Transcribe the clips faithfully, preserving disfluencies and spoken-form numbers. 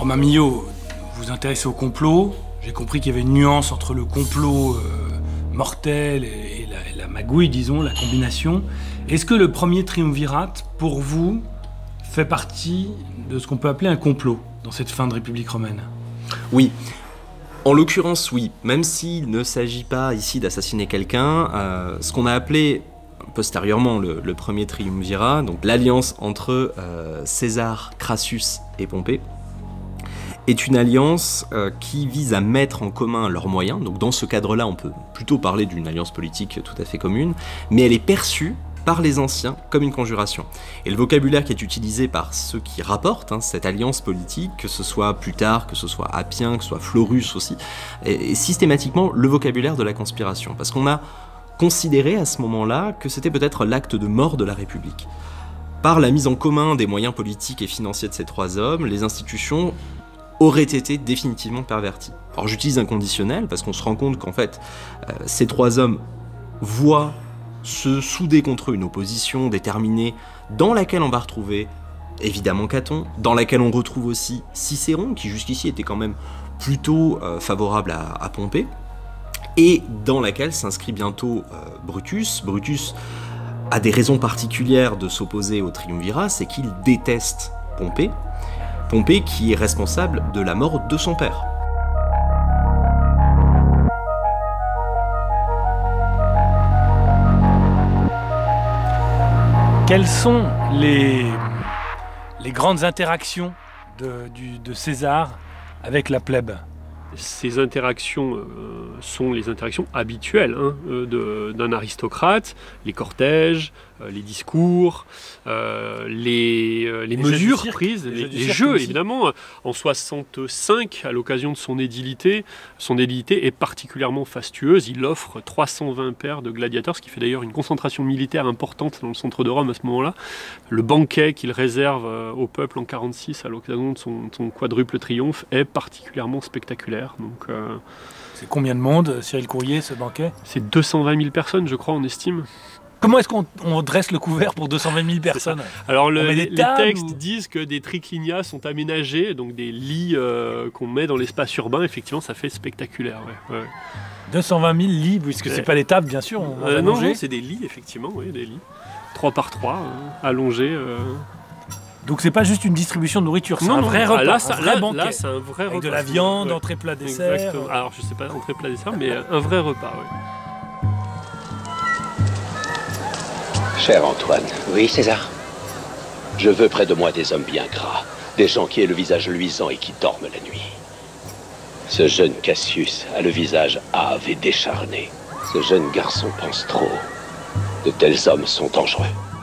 Millot, vous vous intéressez au complot. J'ai compris qu'il y avait une nuance entre le complot euh, mortel et, et, la, et la magouille, disons, la combination. Est-ce que le premier triumvirat, pour vous, fait partie de ce qu'on peut appeler un complot dans cette fin de République romaine ? Oui. En l'occurrence, oui. Même s'il ne s'agit pas ici d'assassiner quelqu'un, euh, ce qu'on a appelé postérieurement le, le premier triumvirat, donc l'alliance entre euh, César, Crassus et Pompée, est une alliance euh, qui vise à mettre en commun leurs moyens. Donc dans ce cadre-là, on peut plutôt parler d'une alliance politique tout à fait commune, mais elle est perçue par les anciens comme une conjuration. Et le vocabulaire qui est utilisé par ceux qui rapportent hein, cette alliance politique, que ce soit Plutarque, que ce soit Appien, que ce soit Florus aussi, est, est systématiquement le vocabulaire de la conspiration. Parce qu'on a considéré à ce moment-là que c'était peut-être l'acte de mort de la République. Par la mise en commun des moyens politiques et financiers de ces trois hommes, les institutions auraient été définitivement perverties. Alors j'utilise un conditionnel parce qu'on se rend compte qu'en fait, euh, ces trois hommes voient se souder contre eux une opposition déterminée dans laquelle on va retrouver évidemment Caton, dans laquelle on retrouve aussi Cicéron, qui jusqu'ici était quand même plutôt euh, favorable à, à Pompée, et dans laquelle s'inscrit bientôt euh, Brutus. Brutus a des raisons particulières de s'opposer au triumvirat, c'est qu'il déteste Pompée, Pompée qui est responsable de la mort de son père. Quelles sont les, les grandes interactions de, du, de César avec la plèbe ? Ces interactions euh, sont les interactions habituelles hein, de, d'un aristocrate, les cortèges, euh, les discours, euh, les, euh, les, les mesures jeux prises, les, les, les jeux évidemment. En soixante-cinq, à l'occasion de son édilité, son édilité est particulièrement fastueuse. Il offre trois cent vingt paires de gladiateurs, ce qui fait d'ailleurs une concentration militaire importante dans le centre de Rome à ce moment-là. Le banquet qu'il réserve euh, au peuple en quarante-six à l'occasion de son, son quadruple triomphe est particulièrement spectaculaire. Donc, euh, c'est combien de monde, Cyril Courrier, ce banquet ? C'est deux cent vingt mille personnes, je crois, on estime. Comment est-ce qu'on on dresse le couvert pour deux cent vingt mille personnes ? Alors le, les textes ou... disent que des triclinias sont aménagés, donc des lits euh, qu'on met dans l'espace urbain. Effectivement, ça fait spectaculaire. Ouais, ouais. deux cent vingt mille lits, puisque ouais. c'est pas des tables, bien sûr. On euh, non, non, c'est des lits, effectivement, oui, des lits. trois par trois, euh, allongés. Euh... Donc c'est pas juste une distribution de nourriture, c'est non, un non, vrai repas, là, ça, un vrai là, banquet. Là, c'est un vrai avec repas. de la viande, ouais. entrée, plat, dessert. Exactement. Alors je sais pas, entrée, plat, dessert, mais un vrai repas, oui. Cher Antoine. Oui, César. Je veux près de moi des hommes bien gras, des gens qui aient le visage luisant et qui dorment la nuit. Ce jeune Cassius a le visage hâve et décharné. Ce jeune garçon pense trop. De tels hommes sont dangereux.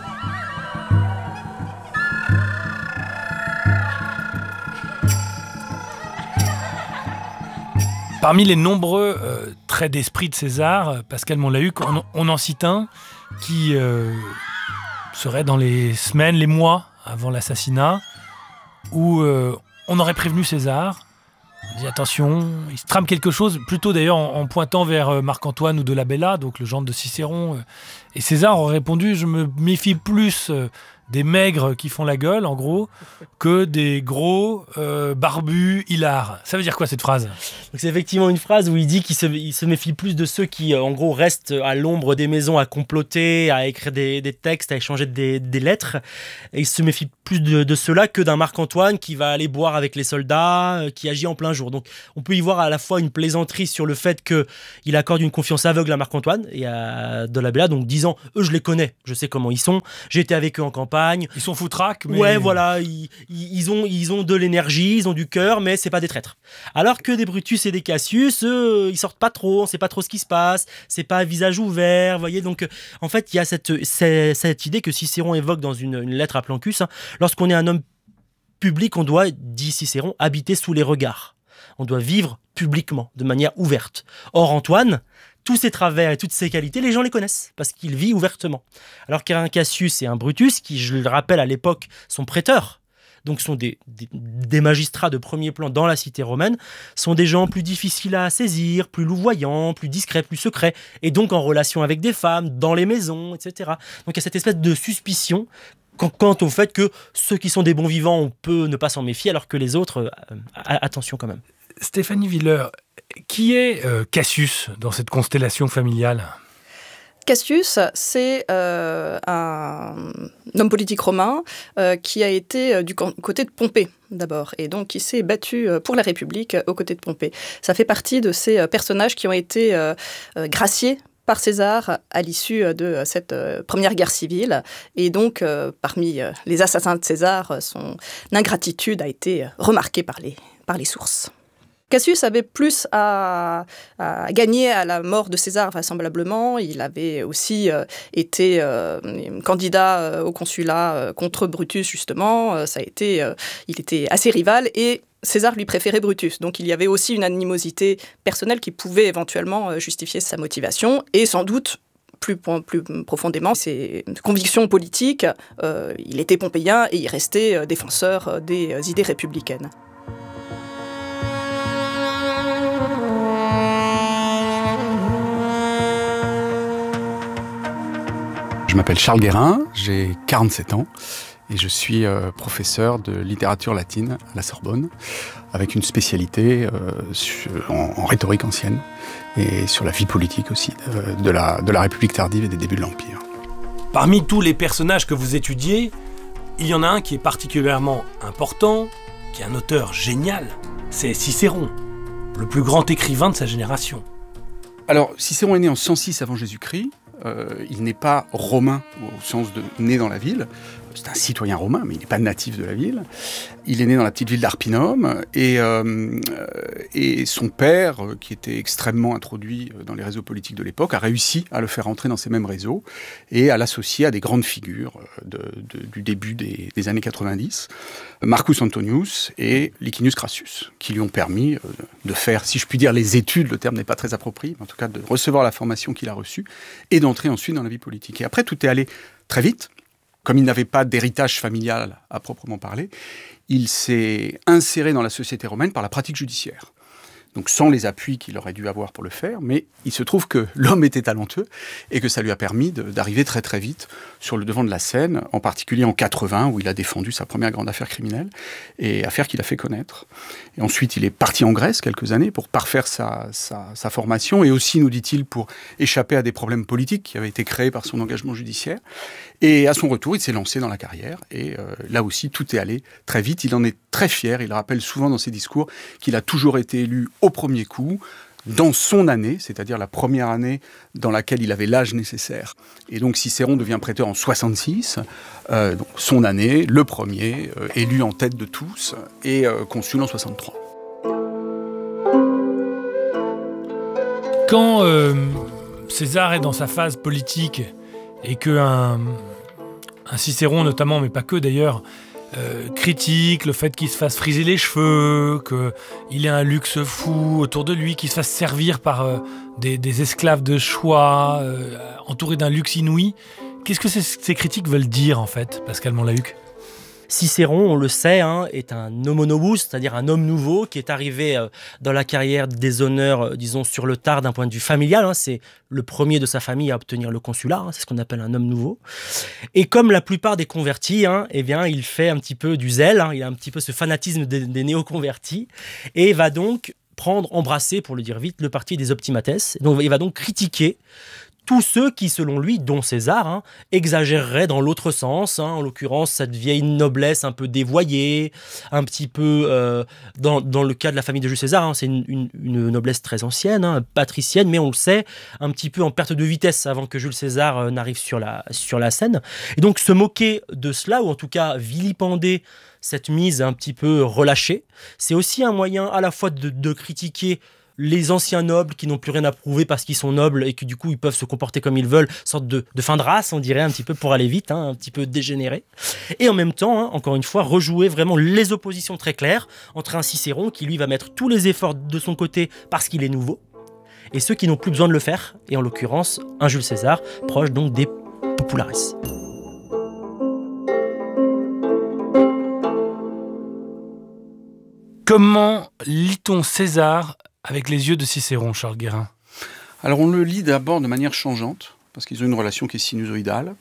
Parmi les nombreux euh, traits d'esprit de César, Pascal Monlahuc, on, on en cite un qui euh, serait dans les semaines, les mois avant l'assassinat, où euh, on aurait prévenu César, on dit attention, il se trame quelque chose, plutôt d'ailleurs en, en pointant vers euh, Marc-Antoine ou de la Bella, donc le gendre de Cicéron, euh, et César aurait répondu, je me méfie plus euh, des maigres qui font la gueule, en gros, que des gros euh, barbus hilars. Ça veut dire quoi cette phrase ? Donc c'est effectivement une phrase où il dit qu'il se, il se méfie plus de ceux qui, en gros, restent à l'ombre des maisons à comploter, à écrire des, des textes, à échanger des, des lettres. Et il se méfie plus de, de ceux-là que d'un Marc-Antoine qui va aller boire avec les soldats, qui agit en plein jour. Donc on peut y voir à la fois une plaisanterie sur le fait qu'il accorde une confiance aveugle à Marc-Antoine et à Dolabella, donc disant « eux, je les connais, je sais comment ils sont, j'ai été avec eux en campagne, ils sont foutraques, mais... Ouais, voilà, ils, ils, ont, ils ont de l'énergie, ils ont du cœur, mais c'est pas des traîtres. » Alors que des Brutus et des Cassius, eux, ils sortent pas trop, on sait pas trop ce qui se passe, c'est pas à visage ouvert, vous voyez. Donc, en fait, il y a cette, cette, cette idée que Cicéron évoque dans une, une lettre à Plancus. Hein, lorsqu'on est un homme public, on doit, dit Cicéron, habiter sous les regards. On doit vivre publiquement, de manière ouverte. Or, Antoine... tous ses travers et toutes ses qualités, les gens les connaissent, parce qu'il vit ouvertement. Alors qu'un Cassius et un Brutus, qui, je le rappelle, à l'époque, sont prêteurs, donc sont des, des, des magistrats de premier plan dans la cité romaine, sont des gens plus difficiles à saisir, plus louvoyants, plus discrets, plus secrets, et donc en relation avec des femmes, dans les maisons, et cetera. Donc il y a cette espèce de suspicion quant au fait que ceux qui sont des bons vivants, on peut ne pas s'en méfier, alors que les autres, euh, attention quand même. Stéphanie Willer, qui est euh, Cassius dans cette constellation familiale ? Cassius, c'est euh, un homme politique romain euh, qui a été du côté de Pompée d'abord, et donc qui s'est battu pour la République aux côtés de Pompée. Ça fait partie de ces personnages qui ont été euh, graciés par César à l'issue de cette première guerre civile. Et donc, euh, parmi les assassins de César, son ingratitude a été remarquée par les, par les sources. Cassius avait plus à, à gagner à la mort de César, vraisemblablement. Il avait aussi euh, été euh, candidat euh, au consulat euh, contre Brutus, justement. Euh, ça a été, euh, il était assez rival et César lui préférait Brutus. Donc il y avait aussi une animosité personnelle qui pouvait éventuellement euh, justifier sa motivation. Et sans doute, plus, plus profondément, ses convictions politiques. Euh, il était pompéien et il restait euh, défenseur euh, des euh, idées républicaines. Je m'appelle Charles Guérin, j'ai quarante-sept ans et je suis euh, professeur de littérature latine à la Sorbonne avec une spécialité euh, sur, en, en rhétorique ancienne et sur la vie politique aussi de, de, la, de la République tardive et des débuts de l'Empire. Parmi tous les personnages que vous étudiez, il y en a un qui est particulièrement important, qui est un auteur génial, c'est Cicéron, le plus grand écrivain de sa génération. Alors, Cicéron est né en cent six avant Jésus-Christ. Euh, il n'est pas romain au sens de né dans la ville. C'est un citoyen romain, mais il n'est pas natif de la ville. Il est né dans la petite ville d'Arpinum et, euh, et son père, qui était extrêmement introduit dans les réseaux politiques de l'époque, a réussi à le faire entrer dans ces mêmes réseaux et à l'associer à des grandes figures de, de, du début des, des années quatre-vingt-dix, Marcus Antonius et Licinius Crassus, qui lui ont permis de faire, si je puis dire, les études, le terme n'est pas très approprié, mais en tout cas de recevoir la formation qu'il a reçue et d'entrer ensuite dans la vie politique. Et après, tout est allé très vite. Comme il n'avait pas d'héritage familial à proprement parler, il s'est inséré dans la société romaine par la pratique judiciaire. Donc sans les appuis qu'il aurait dû avoir pour le faire, mais il se trouve que l'homme était talentueux et que ça lui a permis de, d'arriver très très vite sur le devant de la scène, en particulier en quatre-vingts, où il a défendu sa première grande affaire criminelle, et affaire qu'il a fait connaître. Et ensuite, il est parti en Grèce quelques années pour parfaire sa, sa, sa formation, et aussi, nous dit-il, pour échapper à des problèmes politiques qui avaient été créés par son engagement judiciaire. Et à son retour, il s'est lancé dans la carrière, et euh, là aussi, tout est allé très vite. Il en est très fier, il rappelle souvent dans ses discours qu'il a toujours été élu au premier coup, dans son année, c'est-à-dire la première année dans laquelle il avait l'âge nécessaire. Et donc Cicéron devient préteur en soixante-six, euh, donc son année, le premier, euh, élu en tête de tous, et euh, consul en soixante-trois. Quand euh, César est dans sa phase politique et qu'un un Cicéron notamment, mais pas que d'ailleurs, Euh, critique le fait qu'il se fasse friser les cheveux, qu'il ait un luxe fou autour de lui, qu'il se fasse servir par euh, des, des esclaves de choix, euh, entouré d'un luxe inouï. Qu'est-ce que ces, ces critiques veulent dire en fait, Pascal Monlahuc ? Cicéron, on le sait, hein, est un homo novus, c'est-à-dire un homme nouveau qui est arrivé euh, dans la carrière des honneurs, euh, disons, sur le tard d'un point de vue familial. Hein, c'est le premier de sa famille à obtenir le consulat, hein, c'est ce qu'on appelle un homme nouveau. Et comme la plupart des convertis, hein, eh bien, il fait un petit peu du zèle, hein, il a un petit peu ce fanatisme des, des néo-convertis, et va donc prendre, embrasser, pour le dire vite, le parti des optimates. Et donc, il va donc critiquer tous ceux qui, selon lui, dont César, hein, exagéreraient dans l'autre sens, hein, en l'occurrence cette vieille noblesse un peu dévoyée, un petit peu, euh, dans, dans le cas de la famille de Jules César, hein, c'est une, une, une noblesse très ancienne, hein, patricienne, mais on le sait, un petit peu en perte de vitesse avant que Jules César euh, n'arrive sur la, sur la scène. Et donc se moquer de cela, ou en tout cas vilipender cette mise un petit peu relâchée, c'est aussi un moyen à la fois de, de critiquer les anciens nobles qui n'ont plus rien à prouver parce qu'ils sont nobles et que du coup ils peuvent se comporter comme ils veulent, sorte de, de fin de race, on dirait, un petit peu pour aller vite, hein, un petit peu dégénéré. Et en même temps, hein, encore une fois, rejouer vraiment les oppositions très claires entre un Cicéron qui lui va mettre tous les efforts de son côté parce qu'il est nouveau, et ceux qui n'ont plus besoin de le faire, et en l'occurrence un Jules César, proche donc des populares. Comment lit-on César avec les yeux de Cicéron, Charles Guérin ? Alors on le lit d'abord de manière changeante, parce qu'ils ont une relation qui est sinusoïdale.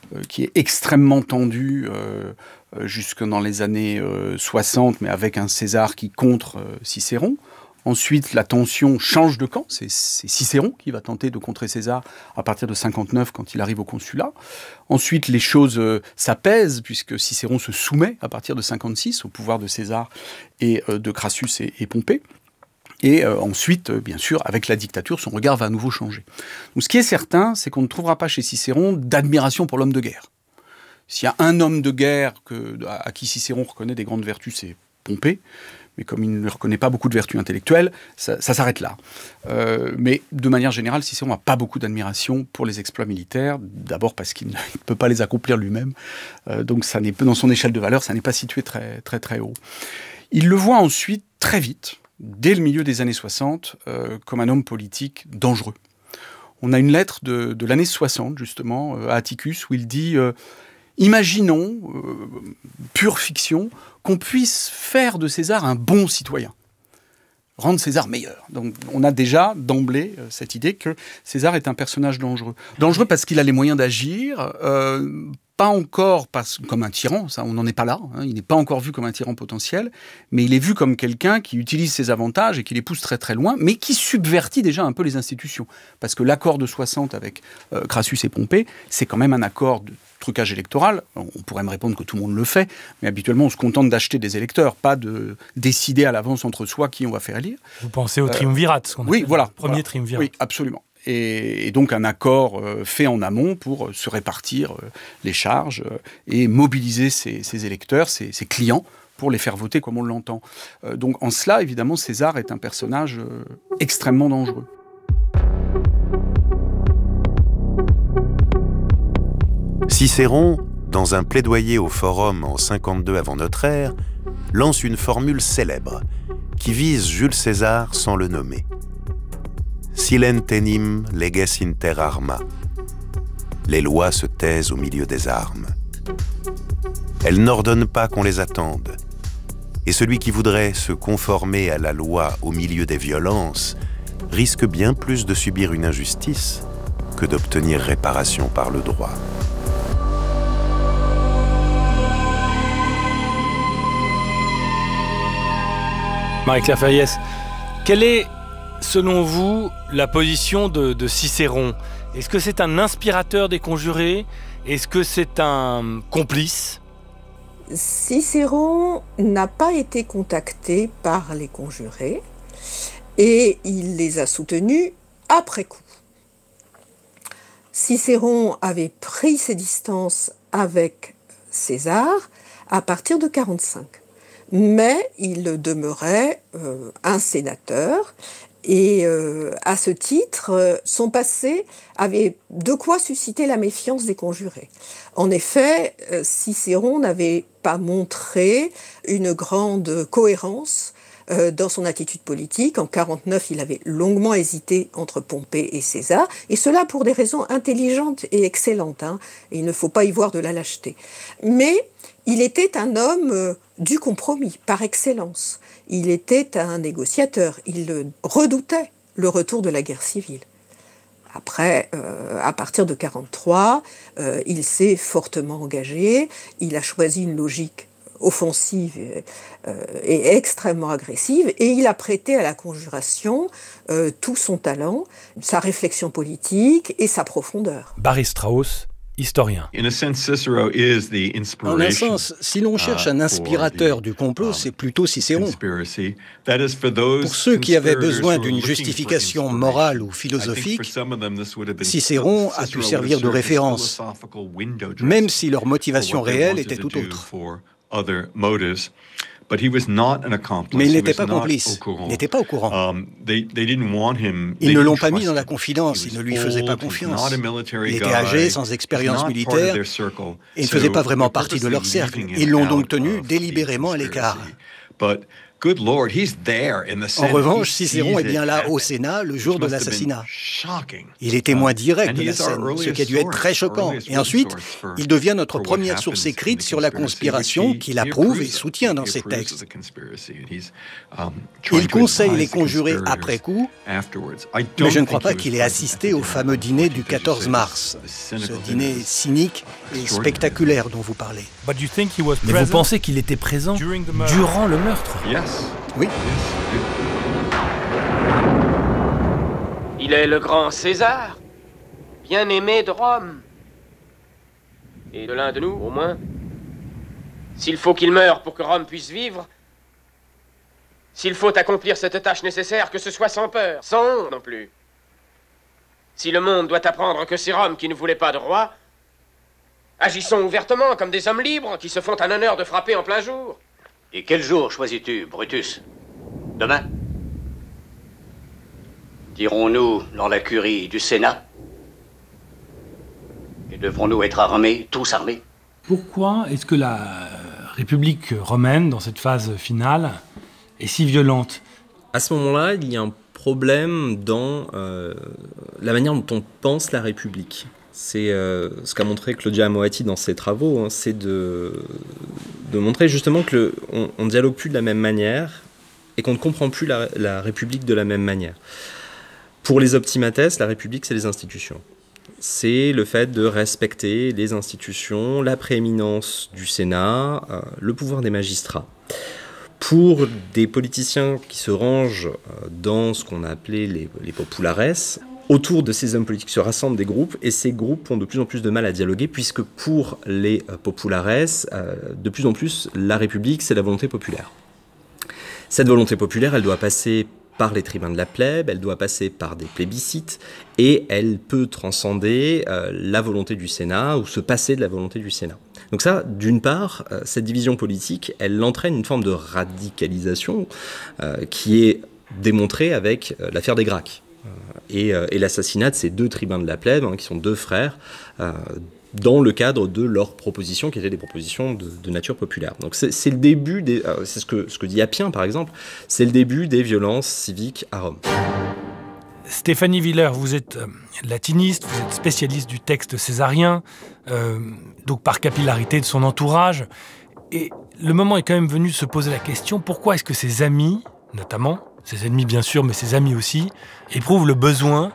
euh, qui est extrêmement tendue euh, jusque dans les années euh, soixante, mais avec un César qui contre euh, Cicéron. Ensuite, la tension change de camp. C'est, c'est Cicéron qui va tenter de contrer César à partir de cinquante-neuf, quand il arrive au consulat. Ensuite, les choses euh, s'apaisent, puisque Cicéron se soumet à partir de cinquante-six au pouvoir de César et euh, de Crassus et, et Pompée. Et euh, ensuite, euh, bien sûr, avec la dictature, son regard va à nouveau changer. Donc, ce qui est certain, c'est qu'on ne trouvera pas chez Cicéron d'admiration pour l'homme de guerre. S'il y a un homme de guerre que, à, à qui Cicéron reconnaît des grandes vertus, c'est Pompée. Mais comme il ne reconnaît pas beaucoup de vertus intellectuelles, ça, ça s'arrête là. Euh, mais de manière générale, Cicéron n'a pas beaucoup d'admiration pour les exploits militaires, d'abord parce qu'il ne peut pas les accomplir lui-même, euh, donc ça n'est, dans son échelle de valeur, ça n'est pas situé très, très, très haut. Il le voit ensuite, très vite, dès le milieu des années soixante, euh, comme un homme politique dangereux. On a une lettre de, de l'année soixante, justement, à Atticus, où il dit euh, « Imaginons, euh, pure fiction, qu'on puisse faire de César un bon citoyen, rendre César meilleur. » Donc on a déjà d'emblée euh, cette idée que César est un personnage dangereux. Dangereux parce qu'il a les moyens d'agir, euh, pas encore parce, comme un tyran, ça, on n'en est pas là, hein, il n'est pas encore vu comme un tyran potentiel, mais il est vu comme quelqu'un qui utilise ses avantages et qui les pousse très très loin, mais qui subvertit déjà un peu les institutions. Parce que l'accord de soixante avec euh, Crassus et Pompée, c'est quand même un accord de trucage électoral. On pourrait me répondre que tout le monde le fait, mais habituellement on se contente d'acheter des électeurs, pas de décider à l'avance entre soi qui on va faire élire. Vous pensez au triumvirat, ce qu'on oui, appelle voilà, le premier voilà. triumvirat. Oui, absolument. Et, et donc un accord euh, fait en amont pour euh, se répartir euh, les charges euh, et mobiliser ses, ses électeurs, ses, ses clients, pour les faire voter comme on l'entend. Euh, donc en cela, évidemment, César est un personnage euh, extrêmement dangereux. Cicéron, dans un plaidoyer au Forum en cinquante-deux avant notre ère, lance une formule célèbre qui vise Jules César sans le nommer. Silentenim leges inter arma. Les lois se taisent au milieu des armes. Elles n'ordonnent pas qu'on les attende. Et celui qui voudrait se conformer à la loi au milieu des violences risque bien plus de subir une injustice que d'obtenir réparation par le droit. Marie-Claire Fayès, quelle est, selon vous, la position de, de Cicéron ? Est-ce que c'est un inspirateur des conjurés ? Est-ce que c'est un complice ? Cicéron n'a pas été contacté par les conjurés et il les a soutenus après coup. Cicéron avait pris ses distances avec César à partir de quarante-cinq. Mais il demeurait euh, un sénateur et euh, à ce titre, euh, son passé avait de quoi susciter la méfiance des conjurés. En effet, euh, Cicéron n'avait pas montré une grande cohérence euh, dans son attitude politique. En quarante-neuf, il avait longuement hésité entre Pompée et César, et cela pour des raisons intelligentes et excellentes, hein. Il ne faut pas y voir de la lâcheté. Mais il était un homme euh, du compromis, par excellence. Il était un négociateur. Il redoutait le retour de la guerre civile. Après, euh, à partir de quarante-trois, euh, il s'est fortement engagé. Il a choisi une logique offensive et, euh, et extrêmement agressive. Et il a prêté à la conjuration euh, tout son talent, sa réflexion politique et sa profondeur. Barry Strauss, historien. En un sens, si l'on cherche un inspirateur du complot, c'est plutôt Cicéron. Pour ceux qui avaient besoin d'une justification morale ou philosophique, Cicéron a pu servir de référence, même si leur motivation réelle était tout autre. Mais il n'était pas complice, il n'était pas au courant. Ils ne l'ont pas mis dans la confidence, ils ne lui faisaient pas confiance. Il était âgé, sans expérience militaire, et ne faisait pas vraiment partie de leur cercle. Ils l'ont donc tenu délibérément à l'écart. En revanche, Cicéron est bien là au Sénat le jour de l'assassinat. Il est témoin direct de la scène, ce qui a dû être très choquant. Et ensuite, il devient notre première source écrite sur la conspiration qu'il approuve et soutient dans ses textes. Il conseille les conjurés après coup, mais je ne crois pas qu'il ait assisté au fameux dîner du quatorze mars, ce dîner cynique et spectaculaire dont vous parlez. Mais vous pensez qu'il était présent durant le meurtre? Oui. Il est le grand César, bien-aimé de Rome. Et de l'un de nous, au moins. S'il faut qu'il meure pour que Rome puisse vivre, s'il faut accomplir cette tâche nécessaire, que ce soit sans peur, sans honte non plus. Si le monde doit apprendre que c'est Rome qui ne voulait pas de roi, agissons ouvertement comme des hommes libres qui se font un honneur de frapper en plein jour. Et quel jour choisis-tu, Brutus? Demain? Dirons-nous dans la curie du Sénat? Et devrons-nous être armés, tous armés? Pourquoi est-ce que la République romaine, dans cette phase finale, est si violente? À ce moment-là, il y a un problème dans euh, la manière dont on pense la République. C'est euh, ce qu'a montré Claudia Moatti dans ses travaux, hein, c'est de, de montrer justement qu'on ne dialogue plus de la même manière et qu'on ne comprend plus la, la République de la même manière. Pour les optimates, la République, c'est les institutions. C'est le fait de respecter les institutions, la prééminence du Sénat, euh, le pouvoir des magistrats. Pour des politiciens qui se rangent dans ce qu'on a appelé les, les populares, autour de ces hommes politiques se rassemblent des groupes, et ces groupes ont de plus en plus de mal à dialoguer, puisque pour les populares, euh, de plus en plus, la République, c'est la volonté populaire. Cette volonté populaire, elle doit passer par les tribuns de la plèbe, elle doit passer par des plébiscites, et elle peut transcender euh, la volonté du Sénat, ou se passer de la volonté du Sénat. Donc ça, d'une part, euh, cette division politique, elle entraîne une forme de radicalisation euh, qui est démontrée avec euh, l'affaire des Gracques, euh, et, euh, et l'assassinat de ces deux tribuns de la plèbe, hein, qui sont deux frères, euh, dans le cadre de leurs propositions, qui étaient des propositions de, de nature populaire. Donc c'est, c'est le début, des, euh, c'est ce que, ce que dit Appien par exemple, c'est le début des violences civiques à Rome. Stéphanie Villers, vous êtes euh, latiniste, vous êtes spécialiste du texte césarien, euh, donc par capillarité de son entourage, et le moment est quand même venu de se poser la question, pourquoi est-ce que ses amis, notamment, ses ennemis bien sûr, mais ses amis aussi, éprouvent le besoin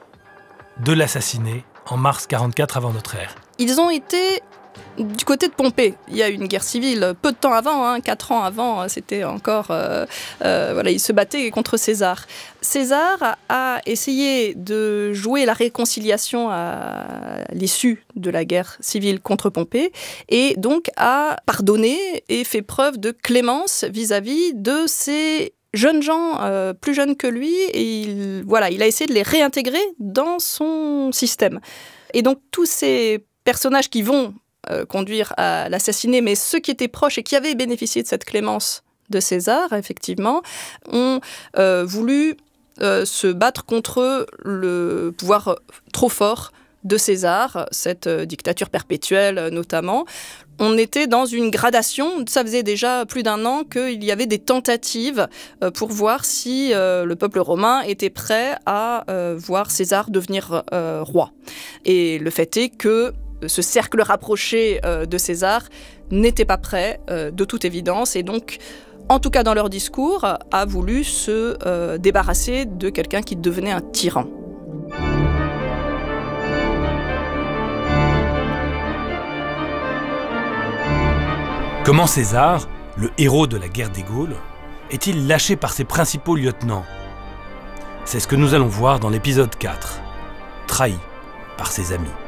de l'assassiner en mars quarante-quatre avant notre ère? Ils ont été du côté de Pompée. Il y a eu une guerre civile peu de temps avant, hein, quatre ans avant, c'était encore... Euh, euh, voilà, ils se battaient contre César. César a essayé de jouer la réconciliation à l'issue de la guerre civile contre Pompée, et donc a pardonné et fait preuve de clémence vis-à-vis de ces jeunes gens, euh, plus jeunes que lui, et il, voilà, il a essayé de les réintégrer dans son système. Et donc tous ces personnages qui vont euh, conduire à l'assassiner, mais ceux qui étaient proches et qui avaient bénéficié de cette clémence de César, effectivement, ont euh, voulu euh, se battre contre le pouvoir trop fort de César, cette euh, dictature perpétuelle notamment. On était dans une gradation, ça faisait déjà plus d'un an qu'il y avait des tentatives euh, pour voir si euh, le peuple romain était prêt à euh, voir César devenir euh, roi. Et le fait est que ce cercle rapproché euh, de César n'était pas prêt, euh, de toute évidence, et donc, en tout cas dans leur discours, a voulu se euh, débarrasser de quelqu'un qui devenait un tyran. Comment César, le héros de la guerre des Gaules, est-il lâché par ses principaux lieutenants? C'est ce que nous allons voir dans l'épisode quatre, trahi par ses amis.